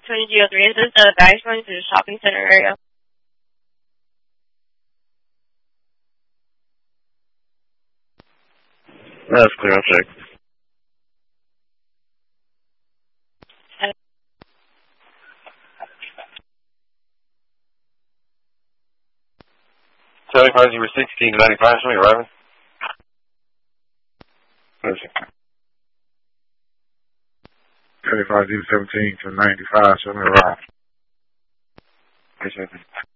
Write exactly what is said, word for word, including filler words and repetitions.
twenty G O three. Is this the guys going to the shopping center area? That's clear. I'll check. seventy-five zero sixteen to ninety-five, show me arriving. seventy-five zero seventeen to ninety-five, show me arriving. Appreciate it.